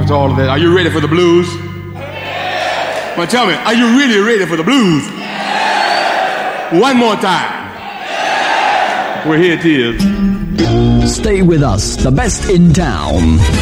after all of that, are you ready for the blues? Well, tell me, are you really ready for the blues? One more time. Well, here it is. Stay with us, the best in town.